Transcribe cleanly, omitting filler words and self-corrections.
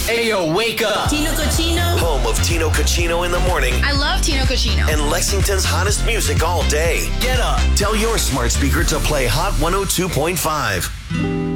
Ayo, wake up. Tino Cochino. Home of Tino Cochino in the morning. I love Tino Cochino. And Lexington's hottest music all day. Get up. Tell your smart speaker to play Hot 102.5.